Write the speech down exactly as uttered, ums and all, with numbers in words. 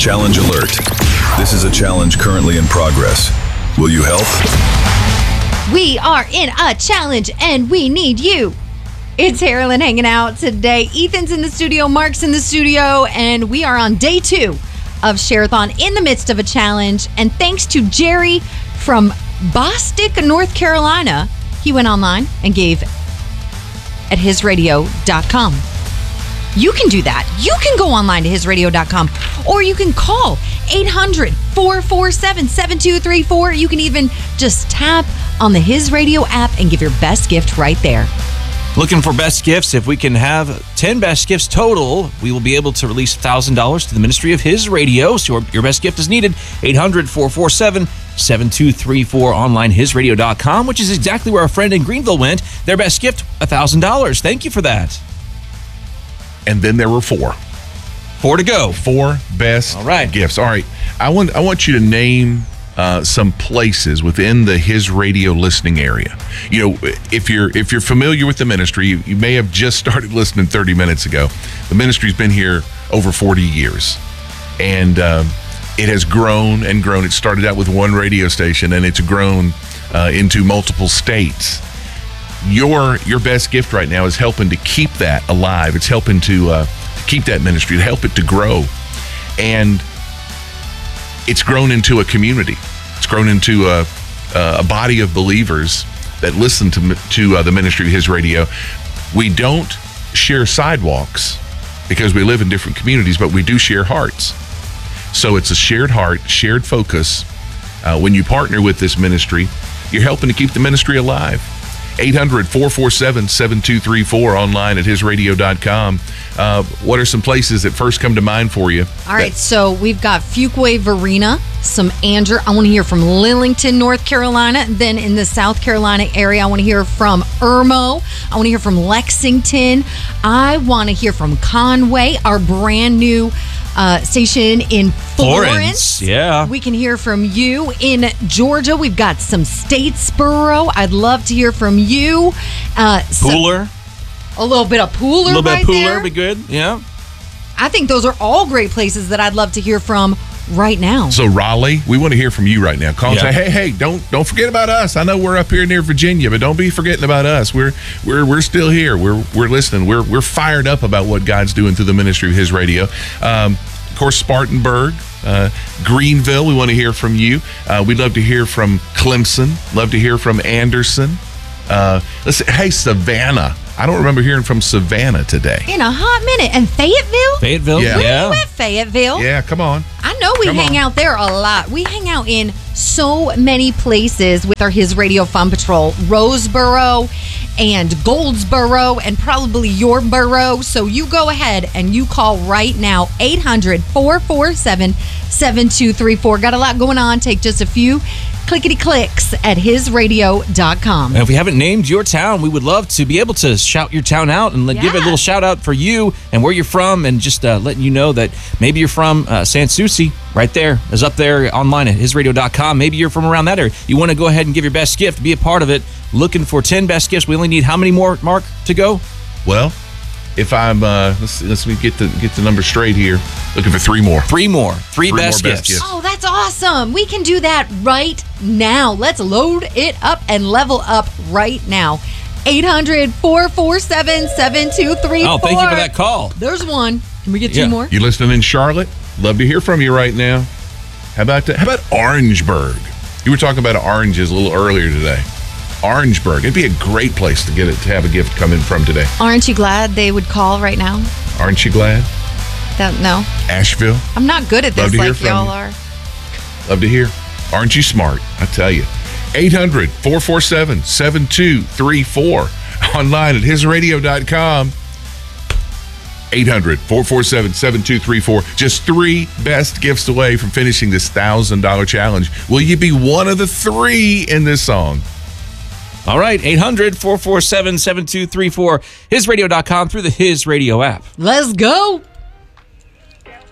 Challenge alert. This is a challenge currently in progress. Will you help? We are in a challenge and we need you. It's Harlan hanging out today. Ethan's in the studio, Mark's in the studio, and we are on day two of Share-a-thon in the midst of a challenge. And thanks to Jerry from Bostic, North Carolina, he went online and gave at his radio dot com. You can do that. You can go online to his radio dot com, or you can call eight hundred, four four seven, seven two three four. You can even just tap on the His Radio app and give your best gift right there. Looking for best gifts? If we can have ten best gifts total, we will be able to release one thousand dollars to the Ministry of His Radio. So your best gift is needed. eight hundred, four four seven, seven two three four, online his radio dot com, which is exactly where our friend in Greenville went. Their best gift, one thousand dollars. Thank you for that. And then there were four. Four to go. Four best All right. gifts. All right. I want I want you to name uh, some places within the His Radio listening area. You know, if you're if you're familiar with the ministry, you, you may have just started listening thirty minutes ago. The ministry's been here over forty years, and um, it has grown and grown. It started out with one radio station, and it's grown uh, into multiple states. Your your best gift right now is helping to keep that alive. It's helping to uh, keep that ministry, to help it to grow. And it's grown into a community. It's grown into a, a body of believers that listen to, to uh, the ministry of His Radio. We don't share sidewalks because we live in different communities, but we do share hearts. So it's a shared heart, shared focus. Uh, when you partner with this ministry, you're helping to keep the ministry alive. eight hundred, four four seven, seven two three four, online at his radio dot com. Uh, what are some places that first come to mind for you? All right, so we've got Fuquay Varina, some Andrew. I want to hear from Lillington, North Carolina. Then in the South Carolina area, I want to hear from Irmo. I want to hear from Lexington. I want to hear from Conway, our brand new uh, station in Florence. Florence, yeah. We can hear from you in Georgia. We've got some Statesboro. I'd love to hear from you. Uh, some- Pooler. A little bit of Pooler, A little bit right of Pooler there. would be good, yeah. I think those are all great places that I'd love to hear from right now. So Raleigh, we want to hear from you right now. Call Yeah. and say, hey, hey, don't don't forget about us. I know we're up here near Virginia, but don't be forgetting about us. We're we're we're still here. We're we're listening. We're we're fired up about what God's doing through the ministry of His Radio. Um, of course, Spartanburg, uh, Greenville. We want to hear from you. Uh, we'd love to hear from Clemson. Love to hear from Anderson. Uh, let's say, hey, Savannah. I don't remember hearing from Savannah today. In a hot minute. And Fayetteville? Fayetteville, Yeah. Where yeah. you at, Fayetteville? Yeah, come on. I know we Come hang on. out there a lot. We hang out in so many places with our His Radio Fun Patrol. Roseboro and Goldsboro and probably your borough. So you go ahead and you call right now, eight hundred, four four seven, seven two three four. Got a lot going on. Take just a few clickety clicks at his radio dot com. And if we haven't named your town, we would love to be able to shout your town out and let, give a Yeah. little shout out for you and where you're from, and just uh, letting you know that maybe you're from uh, Sans Souci. Right there is up there online at his radio dot com. Maybe you're from around that area. You want to go ahead and give your best gift, be a part of it. Looking for ten best gifts. We only need how many more, Mark, to go? Well, if I'm uh, let's let's me get the get the number straight here. Looking for three more. Three more. Three, Three best, more best gifts. gifts. Oh, that's awesome. We can do that right now. Let's load it up and level up right now. eight hundred, four four seven, seven two three four. Oh, thank you for that call. There's one. Can we get two Yeah. more? You listening in Charlotte? Love to hear from you right now. How about that? How about Orangeburg? You were talking about oranges a little earlier today. Orangeburg. It'd be a great place to get it to have a gift come in from today. Aren't you glad they would call right now? Aren't you glad? Don't know. Asheville. I'm not good at Love this to hear like from y'all you. are. Love to hear. Aren't you smart? I tell you. eight hundred, four four seven, seven two three four. Online at his radio dot com. eight hundred, four four seven, seven two three four. Just three best gifts away from finishing this one thousand dollars challenge. Will you be one of the three in this song? All right, eight hundred, four four seven, seven two three four. his radio dot com through the His Radio app. Let's go.